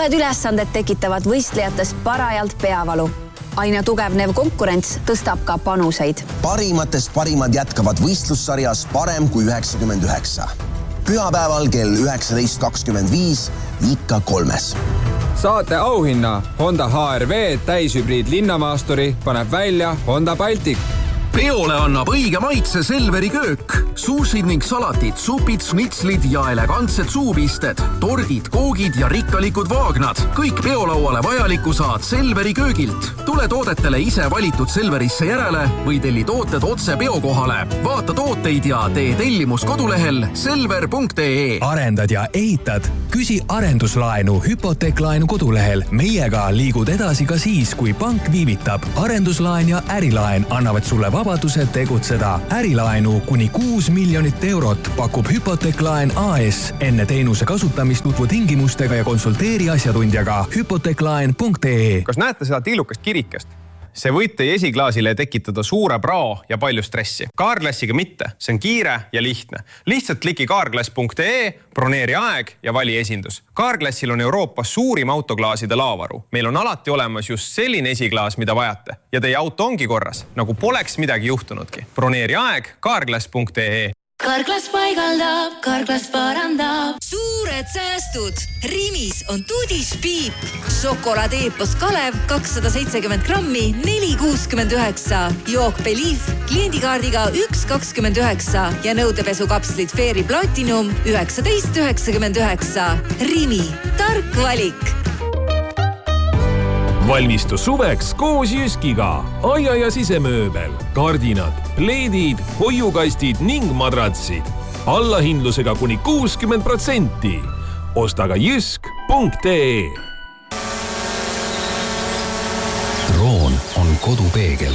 Uued ülesanded tekitavad võistlejates parajalt peavalu. Aina tugevnev konkurents tõstab ka panuseid. Parimatest parimad jätkavad võistlussarjas parem kui 99. Pühapäeval kell 19.25 ikka 3. Saate auhinna Honda HR-V täishübriid linnamaasturi paneb välja Honda Baltic. Peole annab õige maitse Selveri köök. Suusid ning salatid, supid, snitslid ja elegantsed suupisted, tordid, koogid ja rikkalikud vaagnad. Kõik peolauale vajaliku saad Selveri köögilt. Tule toodetele ise valitud Selverisse järele või telli tooted otse peokohale. Vaata tooteid ja tee tellimus kodulehel selver.ee. Arendad ja ehitad? Küsi arenduslaenu hüpoteeklaenu kodulehel. Meiega liigud edasi ka siis, kui pank viivitab. Arenduslaen ja ärilaen annavad sulle vabaduse tegutseda. Ärilaenu kuni 6 miljonit eurot pakub Hüpoteeklaen AS. Enne teenuse kasutamist tutvu tingimustega ja konsulteeri asjatundjaga hypoteeklaen.ee. Kas näete seda tillukast kirikest? See võib teie esiklaasile tekitada suure prao ja palju stressi. Carglassiga mitte. See on kiire ja lihtne. Lihtsalt kliki carglass.ee, broneeri aeg ja vali esindus. Carglassil on Euroopas suurim autoklaaside laavaru. Meil on alati olemas just selline esiklaas, mida vajate. Ja teie auto ongi korras, nagu poleks midagi juhtunudki. Broneeri aeg carglass.ee. Carglass paigaldab, Carglass parandab. Suured säästud. Rimis on tudispiip. Šokolaad Eepos Kalev 270 grammi 4,69. Jook Belief kliendikaardiga 1,29 ja nõudepesukapslid Fairy Platinum 19,99. Rimi. Tark valik. Valmistu suveks koos Jyskiga. Aia ja sisemööbel, kardinad, pleedid, hoiukastid ning madratsid. Allahindlusega kuni 60%. Osta ka jysk.ee. Droon on kodupeegel.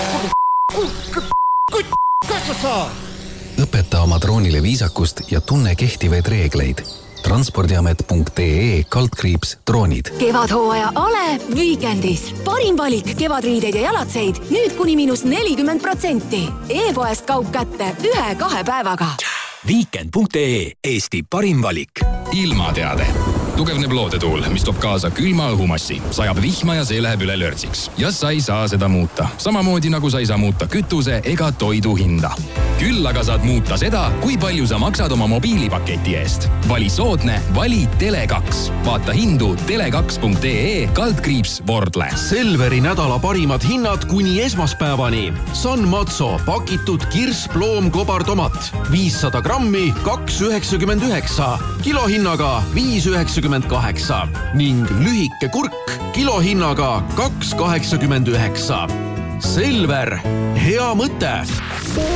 Õpeta oma droonile viisakust ja tunne kehtivaid reegleid. Transpordiamet.ee /droonid. Kevadhooaja Ale Weekendis. Parim valik kevadriideid ja jalatseid. Nüüd kuni -40%. E-poest kaup kätte 1-2 päevaga. Weekend.ee Eesti parim valik. Ilmateade. Tugevneb loodetuul, mis toob kaasa külma õhumassi. Sajab vihma ja see läheb üle lörtsiks. Ja sa ei saa seda muuta. Samamoodi nagu sa ei saa muuta kütuse ega toidu hinda. Küll aga saad muuta seda, kui palju sa maksad oma mobiilipaketi eest. Vali soodne, vali Tele2. Vaata hindu tele2.ee /Vordle. Selveri nädala parimad hinnad kuni esmaspäevani. San Mazzo pakitud kirsploom kobartomat 500 grammi 2,99, kilohinnaga 5,98 ning lühike kurk kilohinnaga 2,89. Selver, hea mõte!